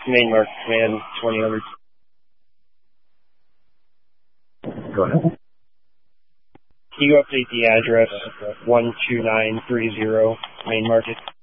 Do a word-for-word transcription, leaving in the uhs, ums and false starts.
Main Market Command twenty hundred. Go ahead. Can you update the address one two nine three zero Main Market?